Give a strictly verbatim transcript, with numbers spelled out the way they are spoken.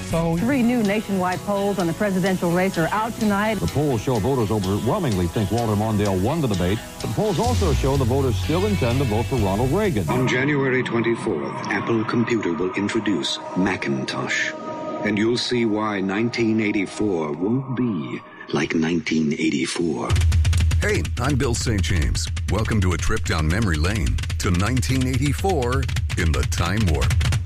so. Three new nationwide polls on the presidential race are out tonight. The polls show voters overwhelmingly think Walter Mondale won the debate. The polls also show the voters still intend to vote for Ronald Reagan. On January twenty-fourth, Apple Computer will introduce Macintosh. And you'll see why nineteen eighty-four won't be like nineteen eighty-four. Hey, I'm Bill Saint James. Welcome to a trip down memory lane to nineteen eighty-four in the Time Warp.